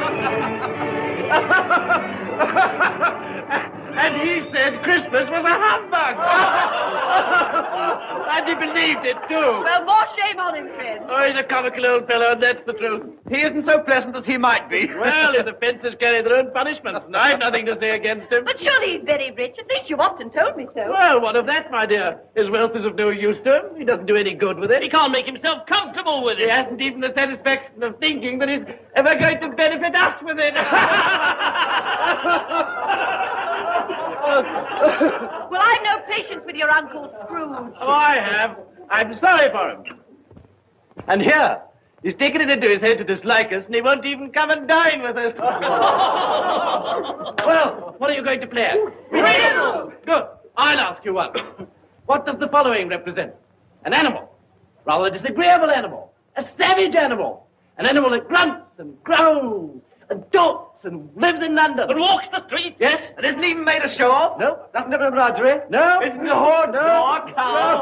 And he said Christmas was a humbug. And he believed it, too. Well, more shame on him, Fred. Oh, he's a comical old fellow, and that's the truth. He isn't so pleasant as he might be. Well, his offences carry their own punishments, and I've nothing to say against him. But surely he's very rich. At least you often told me so. Well, what of that, my dear? His wealth is of no use to him. He doesn't do any good with it. He can't make himself comfortable with He it. hasn't even the satisfaction of thinking that he's ever going to benefit us with it. Well, I've no patience with your Uncle Scrooge. Oh, I have. I'm sorry for him. And here, he's taken it into his head to dislike us, and he won't even come and dine with us. Well, what are you going to play at? Riddles! Good. I'll ask you one. What does the following represent? An animal. Rather a disagreeable animal. A savage animal. An animal that grunts and growls and talks and lives in London. And walks the streets. Yes. And isn't even made a show of? No. Doesn't have a embroidery? No. Isn't a horse? No. Nor a cow?